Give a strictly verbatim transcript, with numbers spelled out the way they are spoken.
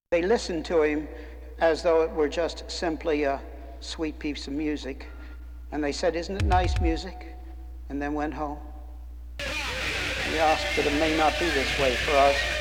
They listened to him as though it were just simply a sweet piece of music. And they said, "Isn't it nice music?" And then went home. We asked that it may not be this way for us.